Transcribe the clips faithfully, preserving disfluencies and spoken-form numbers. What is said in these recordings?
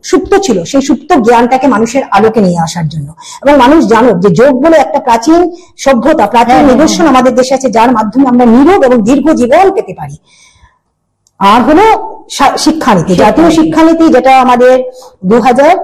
সুপ্ত ছিল, সেই সুপ্ত জ্ঞানটাকে মানুষের আলোকে নিয়ে আসার জন্য। এবং মানুষ জানুক যে যোগ বলে একটা প্রাচীন সভ্যতা, প্রাচীন নিদর্শন আমাদের দেশে আছে, যার মাধ্যমে আমরা নিরোগ এবং দীর্ঘ জীবন পেতে পারি। আর হলো শিক্ষানীতি, জাতীয় শিক্ষানীতি, যেটা আমাদের দু হাজার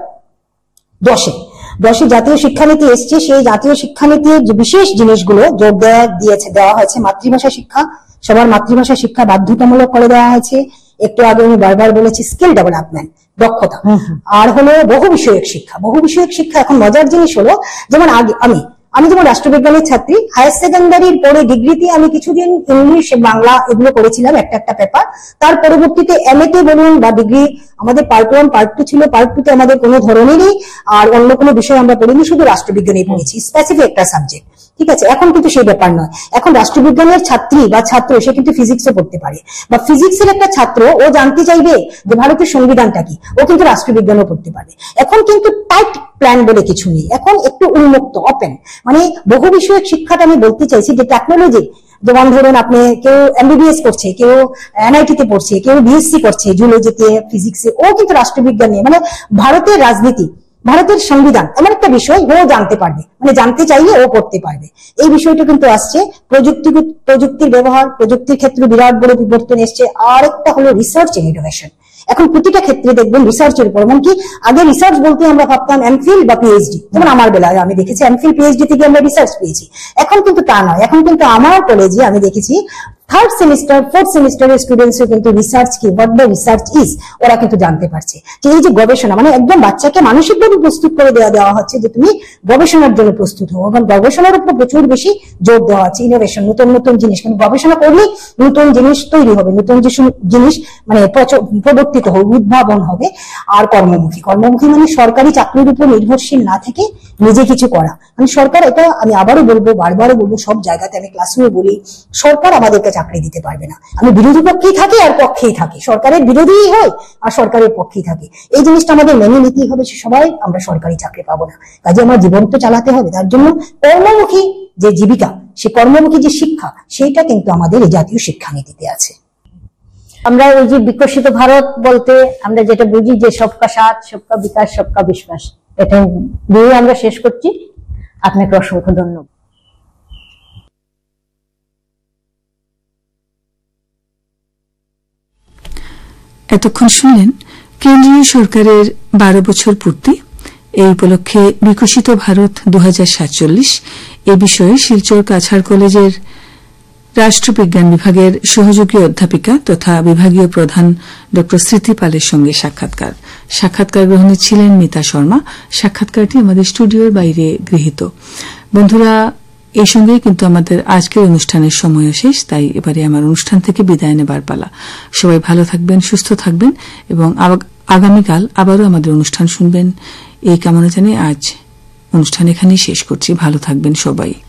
দশে দশে জাতীয় শিক্ষানীতি এসছে। সেই জাতীয় শিক্ষানীতির যে বিশেষ জিনিসগুলো যোগ দেওয়া দিয়েছে দেওয়া হয়েছে মাতৃভাষা শিক্ষা, সবার মাতৃভাষা শিক্ষা বাধ্যতামূলক করে দেওয়া হয়েছে। একটু আগে আমি বারবার বলেছি স্কিল ডেভেলপমেন্ট, দক্ষতা। আর হলো বহু বিষয়ক শিক্ষা। বহু বিষয়ক শিক্ষা এখন মজার জিনিস হলো, যেমন আগে আমি আমি যেমন রাষ্ট্রবিজ্ঞানের ছাত্রী, হায়ার সেকেন্ডারির পরে ডিগ্রিতে আমি কিছুদিন ইংলিশ বাংলা এগুলো করেছিলাম, একটা একটা পেপার। তার পরবর্তীতে এম এ তে বলুন বা ডিগ্রি, আমাদের পার্ট ওয়ান পার্ট টু ছিল। পার্ট টু তে আমাদের কোনো ধরনেরই আর অন্য কোনো বিষয় আমরা পড়িনি, শুধু রাষ্ট্রবিজ্ঞানই পড়েছি, স্পেসিফিক একটা সাবজেক্ট। ঠিক আছে, এখন কিন্তু সেই ব্যাপার নয়। এখন রাষ্ট্রবিজ্ঞানের ছাত্রী বা ছাত্র সে কিন্তু ফিজিক্সও পড়তে পারে, বা ফিজিক্সের একটা ছাত্র ও জানতে চাইবে যে ভারতের সংবিধানটা কি, ও কিন্তু রাষ্ট্রবিজ্ঞানও পড়তে পারে। এখন কিন্তু টাইট প্ল্যান বলে কিছু নেই, এখন একটু উন্মুক্ত, ওপেন। মানে বহু বিষয়ক শিক্ষাটা আমি বলতে চাইছি যে টেকনোলজি, যেমন ধরুন আপনি কেউ এমবিবিএস করছে, কেউ এনআইটি তে পড়ছে, কেউ বিএসসি করছে জুলজিতে, ফিজিক্সে, ও কিন্তু রাষ্ট্রবিজ্ঞান নিয়ে, মানে ভারতের রাজনীতি, ভারতের সংবিধান এমন একটা বিষয় ও জানতে পারবে, মানে জানতে চাইলে ও পড়তে পারবে। এই বিষয়টা কিন্তু আসছে। প্রযুক্তি প্রযুক্তির ব্যবহার, প্রযুক্তির ক্ষেত্রে বিরাট বড় বিবর্তন এসছে। আর একটা হলো রিসার্চ এন্ড ইনোভেশন। এখন প্রতিটা ক্ষেত্রে দেখবেন রিসার্চের উপর, এমনকি আগে রিসার্চ বলতে আমরা ভাবতাম এমফিল বা পিএইচডি, যেমন আমার বেলায় আমি দেখেছি এমফিল পিএইচডি থেকে আমরা রিসার্চ পেয়েছি। এখন কিন্তু তা নয়, এখন কিন্তু আমার কলেজে আমি দেখেছি থার্ড সেমিস্টার ফোর্থ সেমিস্টারের স্টুডেন্টসও কিন্তু রিসার্চ কি, হোয়াট দ্য রিসার্চ ইজ, ওরা কিন্তু জানতে পারছে। যে এই যে গবেষণা, মানে একদম বাচ্চাকে মানসিকভাবে প্রস্তুত করে দেওয়া দেওয়া হচ্ছে যে তুমি গবেষণার জন্য প্রস্তুত হও। এবং গবেষণার উপর প্রচুর বেশি জোর দেওয়া হচ্ছে, ইনোভেশন, নতুন নতুন জিনিস। কিন্তু গবেষণা করলেই নতুন জিনিস তৈরি হবে, নতুন জিনিস মানে প্রবর্তিত হবে, উদ্ভাবন হবে। আর কর্মমুখী, কর্মমুখী মানে সরকারি চাকরির উপর নির্ভরশীল না থেকে নিজে কিছু করা। মানে সরকার, এটা আমি আবারও বলবো, বারবারও বলবো, সব জায়গাতে আমি ক্লাসরুমে বলি, সরকার আমাদেরকে চাকরি দিতে পারবে না। আমি বিরোধী পক্ষেই থাকি আর পক্ষেই থাকি, সরকারের বিরোধীই হয় আর সরকারের পক্ষেই থাকি। এই জিনিসটা আমাদের মেনে নিতেই হবে, সবাই আমরা সরকারি চাকরি পাবো না। কাজে আমার জীবন তো চালাতে হবে, তার জন্য কর্মমুখী যে জীবিকা, সে কর্মমুখী যে শিক্ষা, সেইটা কিন্তু আমাদের এই জাতীয় শিক্ষানীতিতে আছে। আমরা ওই যে বিকশিত ভারত বলতে আমরা যেটা বুঝি যে সবকা সাথ, সবকা বিকাশ, সবকা বিশ্বাস, এটা দিয়ে আমরা শেষ করছি। আপনাকে অসংখ্য ধন্যবাদ। এতক্ষণ শুনলেন কেন্দ্রীয় সরকারের বারো বছর পূর্তি, এই উপলক্ষে বিকশিত ভারত দু হাজার সাতচল্লিশ এ বিষয়ে শিলচর কাছাড় কলেজের রাষ্ট্রবিজ্ঞান বিভাগের সহযোগী অধ্যাপিকা তথা বিভাগীয় প্রধান ড স্মৃতি পালের সঙ্গে সাক্ষাৎকার সাক্ষাৎকার গ্রহণে ছিলেন মিতা শর্মা। সাক্ষাৎকারটি আমাদের স্টুডিওর বাইরে গৃহীত। বন্ধুরা, এই সঙ্গেই কিন্তু আমাদের আজকের অনুষ্ঠানের সময় শেষ, তাই এবারে আমার অনুষ্ঠান থেকে বিদায় নেবার পালা। সবাই ভালো থাকবেন, সুস্থ থাকবেন এবং আগামীকাল আবারও আমাদের অনুষ্ঠান শুনবেন, এই কামনা জানিয়ে আজ অনুষ্ঠান এখানেই শেষ করছি। ভালো থাকবেন সবাই।